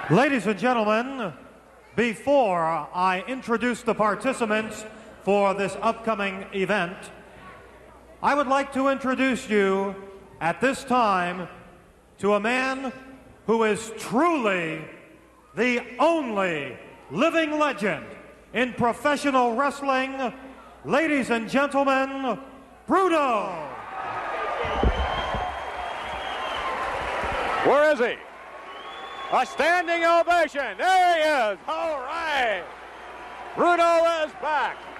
Ladies and gentlemen, before I introduce the participants for this upcoming event, I would like to introduce you at this time to a man who is truly the only living legend in professional wrestling. Ladies and gentlemen, Bruno. Where is he? A standing ovation. There he is. All right. Bruno is back.